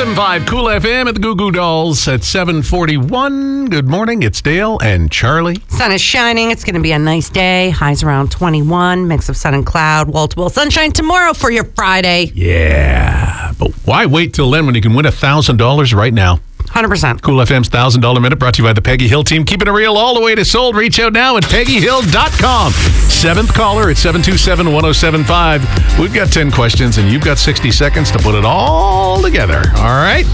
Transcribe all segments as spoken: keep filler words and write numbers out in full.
seven five Cool F M at the Goo Goo Dolls at seven forty-one. Good morning. It's Dale and Charlie. Sun is shining. It's going to be a nice day. Highs around twenty-one. Mix of sun and cloud. Wall-to-wall sunshine tomorrow for your Friday. Yeah. But why wait till then when you can win one thousand dollars right now? one hundred percent. Cool F M's one thousand dollars Minute brought to you by the Peggy Hill team. Keeping it real all the way to sold. Reach out now at peggy hill dot com. Seventh caller at seven two seven, one oh seven five. We've got ten questions and you've got sixty seconds to put it all together. All right?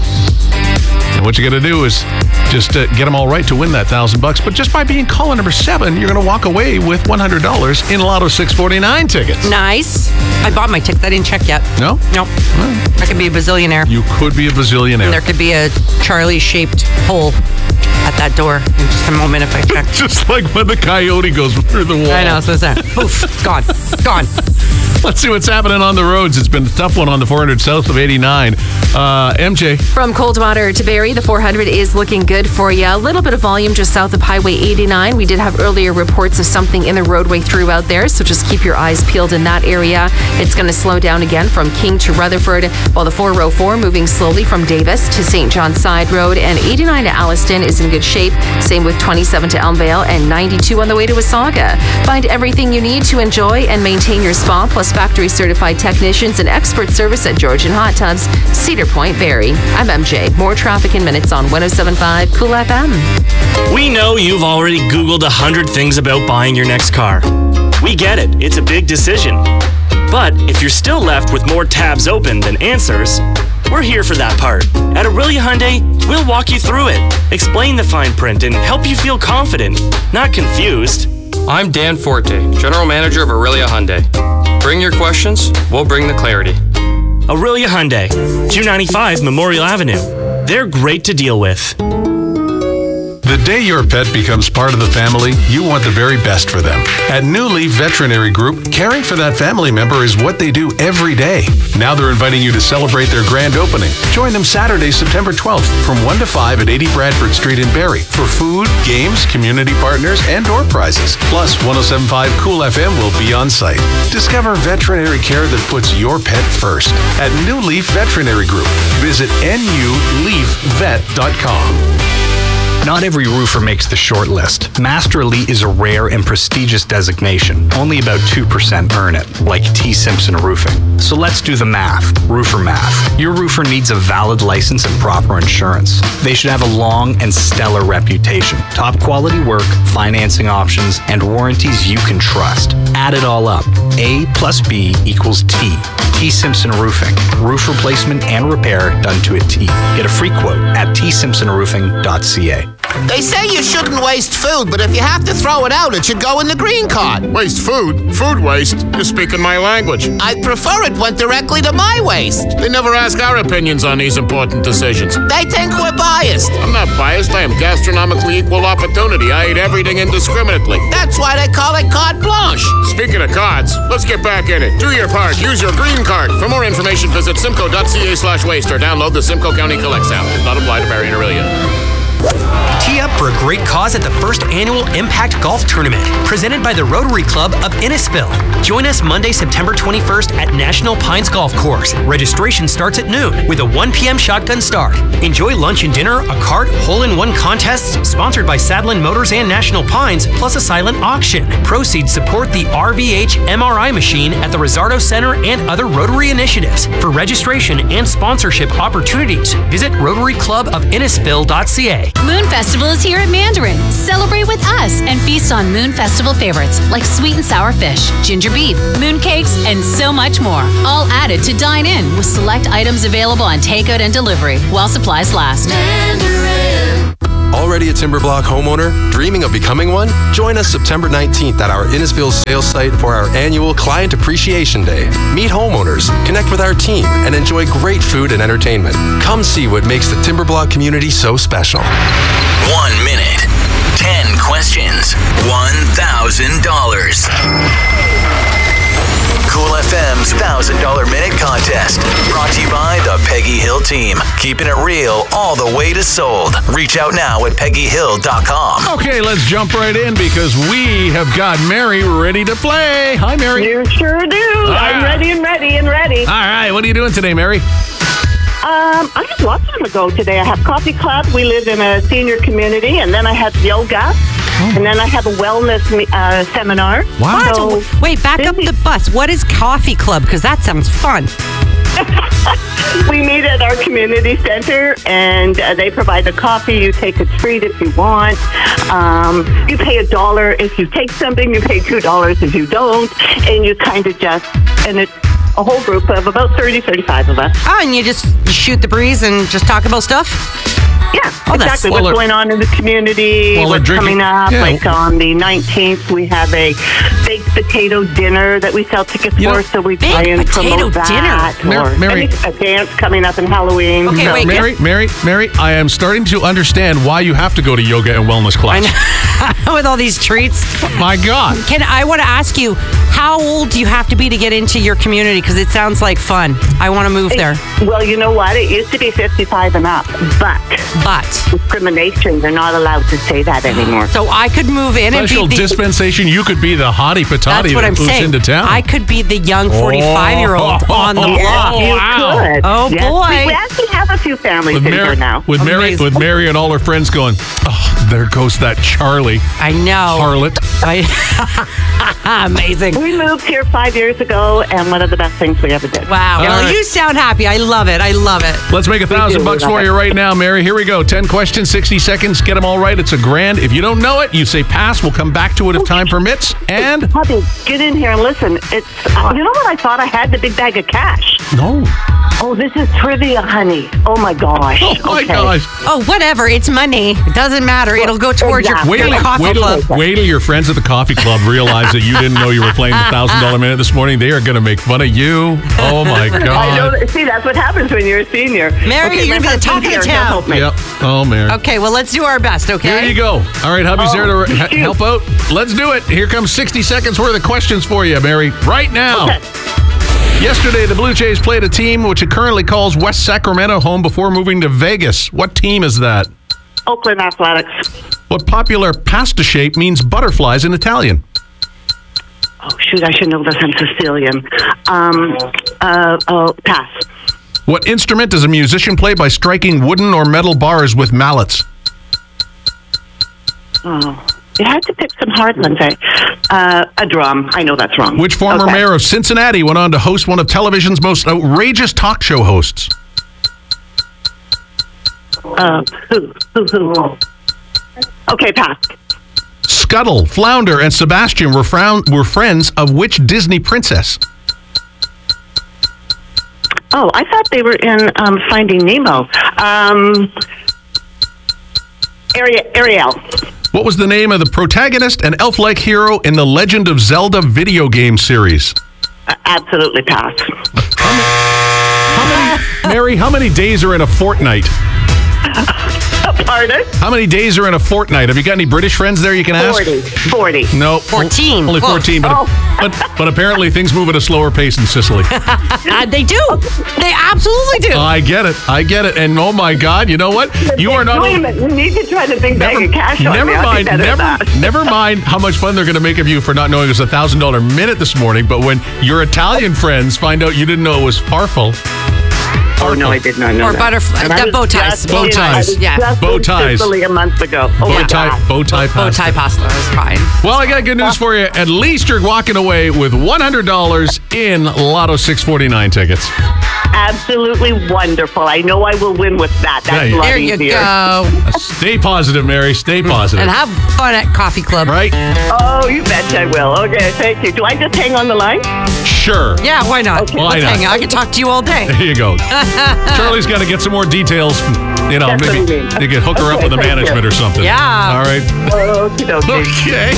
And what you got to do is just uh, get them all right to win that thousand bucks. But just by being caller number seven, you're going to walk away with one hundred dollars in Lotto six forty-nine tickets. Nice. I bought my tickets. I didn't check yet. No? Nope. I could be a bazillionaire. You could be a bazillionaire. And there could be a Charlie-shaped hole at that door in just a moment if I check. Just like when the coyote goes through the wall. I know. So it's that. Poof. Gone. Gone. Let's see what's happening on the roads. It's been a tough one on the four hundred south of eighty-nine. Uh, M J. From Coldwater to Barrie, the four hundred is looking good for you. A little bit of volume just south of Highway eighty-nine. We did have earlier reports of something in the roadway throughout there, so just keep your eyes peeled in that area. It's going to slow down again from King to Rutherford, while the four oh four moving slowly from Davis to Saint John Side Road, and eighty-nine to Alliston is in good shape. Same with twenty-seven to Elmvale and ninety-two on the way to Wasaga. Find everything you need to enjoy and maintain your spa, plus factory certified technicians and expert service at Georgian Hot Tubs, Cedar Point, Barrie. I'm M J. More traffic in minutes on one oh seven point five Cool F M. We know you've already Googled a hundred things about buying your next car. We get it. It's a big decision. But if you're still left with more tabs open than answers, we're here for that part. At Aurelia Hyundai, we'll walk you through it, explain the fine print, and help you feel confident, not confused. I'm Dan Forte, General Manager of Aurelia Hyundai. Bring your questions, we'll bring the clarity. Aurelia Hyundai, two ninety-five Memorial Avenue. They're great to deal with. The day your pet becomes part of the family, you want the very best for them. At New Leaf Veterinary Group, caring for that family member is what they do every day. Now they're inviting you to celebrate their grand opening. Join them Saturday, September twelfth from one to five at eighty Bradford Street in Barrie for food, games, community partners, and door prizes. Plus, one oh seven point five Cool F M will be on site. Discover veterinary care that puts your pet first at New Leaf Veterinary Group. Visit N U leaf vet dot com. Not every roofer makes the short list. Master Elite is a rare and prestigious designation. Only about two percent earn it, like T. Simpson Roofing. So let's do the math. Roofer math. Your roofer needs a valid license and proper insurance. They should have a long and stellar reputation. Top quality work, financing options, and warranties you can trust. Add it all up. A plus B equals T. T. Simpson Roofing. Roof replacement and repair done to a T. Get a free quote at t simpson roofing dot c a. They say you shouldn't waste food, but if you have to throw it out, it should go in the green cart. Waste food? Food waste? You're speaking my language. I'd prefer it went directly to my waste. They never ask our opinions on these important decisions. They think we're biased. I'm not biased. I am gastronomically equal opportunity. I eat everything indiscriminately. That's why they call it carte blanche. Speaking of cards, let's get back in it. Do your part. Use your green card. For more information, visit simcoe dot c a slash waste or download the Simcoe County Collect app. Not apply to Barrie and Aurelia. Tee up for a great cause at the first annual Impact Golf Tournament, presented by the Rotary Club of Innisfil. Join us Monday, September twenty-first at National Pines Golf Course. Registration starts at noon with a one p.m. shotgun start. Enjoy lunch and dinner, a cart, hole-in-one contests sponsored by Sadlin Motors and National Pines, plus a silent auction. Proceeds support the R V H M R I machine at the Rizzardo Center and other Rotary initiatives. For registration and sponsorship opportunities, visit rotary club of innisfil dot c a. Moon Festival is here at Mandarin. Celebrate with us and feast on Moon Festival favorites like sweet and sour fish, ginger beef, moon cakes, and so much more. All added to dine in with select items available on takeout and delivery while supplies last. Mandarin. Already a Timberblock homeowner? Dreaming of becoming one? Join us September nineteenth at our Innisfil sales site for our annual Client Appreciation Day. Meet homeowners, connect with our team, and enjoy great food and entertainment. Come see what makes the Timberblock community so special. One minute, ten questions, one thousand dollars. Cool F M's one thousand dollars Minute Contest. Brought to you by the Peggy Hill team. Keeping it real all the way to sold. Reach out now at peggy hill dot com. Okay, let's jump right in because we have got Mary ready to play. Hi, Mary. You sure do. Ah. I'm ready and ready and ready. All right, what are you doing today, Mary? Um, I have lots of them to go today. I have coffee club. We live in a senior community, and then I have yoga, oh. and then I have a wellness uh, seminar. Wow! So, wait, back up the bus. What is coffee club? Because that sounds fun. We meet at our community center, and uh, they provide the coffee. You take it free if you want. Um, you pay a dollar if you take something. You pay two dollars if you don't, and you kind of just and it's a whole group of about thirty, thirty-five of us. Oh, and you just shoot the breeze and just talk about stuff? Yeah, oh, exactly. Well, what's going on in the community, well, what's drinking, coming up. yeah. Like on the nineteenth, we have a baked potato dinner that we sell tickets You for, know, so we try baked and potato promote that. dinner? Or Mary- Mary- any- a dance coming up in Halloween. Okay, so. wait. Mary, Mary, Mary, I am starting to understand why you have to go to yoga and wellness class. I know. With all these treats. My God. Can I want to ask you, how old do you have to be to get into your community? Because it sounds like fun. I want to move there. Well, you know what? It used to be fifty-five and up, but But discrimination, they're not allowed to say that anymore. so I could move in Special and be the, dispensation, you could be the hottie patati that's what that I'm moves saying. into town. I could be the young forty-five-year-old Oh. on the Oh, block. You wow. could. Oh, Yes. boy. We actually have a few families with in Mary, here now. with Mary, Amazing. with Mary and all her friends going, oh, there goes that Charlie I know. harlot. I, amazing. We moved here five years ago, and one of the best things we ever did. Wow. All Well, right. you sound happy. I love it. I love it. Let's make a thousand bucks for you right now, Mary. Here we go. Ten questions, sixty seconds. Get them all right. It's a grand. If you don't know it, you say pass. We'll come back to it if time permits. And Hubby, get in here and listen. It's uh, you know what I thought I had? The big bag of cash. no. Oh, this is trivia, honey. Oh my gosh. Oh my Okay. gosh. Oh, whatever. It's money. It doesn't matter. It'll go towards Exactly. your, Wait your till, coffee wait, club. till, wait till your friends at the coffee club realize that you didn't know you were playing the thousand dollar minute this morning. They are going to make fun of you. Oh my I God. know. that- See, that's what happens when you're a senior. Mary, okay, you're my gonna be the talk of husband's the here. He'll town. help me. Yep. Oh, Mary. Okay, well, let's do our best, okay? Here you go. All right, hubby's Oh, there to h- shoot. help out. Let's do it. Here comes sixty seconds worth of questions for you, Mary, right now. Okay. Yesterday, the Blue Jays played a team which it currently calls West Sacramento home before moving to Vegas. What team is that? Oakland Athletics. What popular pasta shape means butterflies in Italian? Oh shoot, I should know this. I'm Sicilian. Um. Uh. Oh, pass. What instrument does a musician play by striking wooden or metal bars with mallets? Oh. You had to pick some hard ones, eh? Uh, a drum. I know that's wrong. Which former Okay. mayor of Cincinnati went on to host one of television's most outrageous talk show hosts? Uh, who? Who? Who? Okay, pass. Scuttle, Flounder, and Sebastian were, frown- were friends of which Disney princess? Oh, I thought they were in um, Finding Nemo. Um, Ariel. Ariel. What was the name of the protagonist and elf-like hero in the Legend of Zelda video game series? Uh, absolutely pass. How many, Mary, how many days are in a fortnight? Pardon? How many days are in a fortnight? Have you got any British friends there you can ask? Forty. Forty. No. fourteen. Only Close. fourteen, but, Oh. but, but apparently things move at a slower pace in Sicily. Uh, they do. They absolutely do. I get it. I get it. And oh my God, you know what? You are not... Wait a minute. You need to try the big bag Never, of cash on never me. I'll mind, be better never, at that. never mind how much fun they're going to make of you for not knowing it was a thousand dollar minute this morning. But when your Italian friends find out you didn't know it was farfel, Oh, no, I did not know Or that. butterfly- And I the was bow ties. just Bow in- ties. I was Yeah. just Bow in ties. Sicily a month ago. Oh, bow my tie, God. bow tie Bow pasta. tie pasta is fine. Well, I got good news for you. At least you're walking away with one hundred dollars in Lotto six forty-nine tickets. Absolutely wonderful. I know I will win with that. That's Yeah, a you- lot There you easier. go. Stay positive, Mary. Stay positive. And have fun at Coffee Club. Right? Oh, you bet I will. Okay, thank you. Do I just hang on the line? Sure. Yeah, why not? Why Let's not? hang out. I can talk to you all day. There you go. Charlie's got to get some more details. You know, That's what maybe I mean. they could hook her up Okay, with the thank management you. or something. Yeah. All right. Okie dokie. Okay.